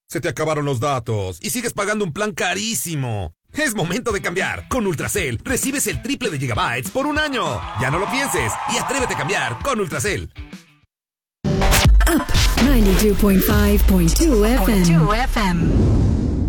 Se te acabaron los datos y sigues pagando un plan carísimo. Es momento de cambiar. Con Ultracel recibes el triple de gigabytes por un año. Ya no lo pienses y atrévete a cambiar con Ultracel. Up 92.5.2 FM.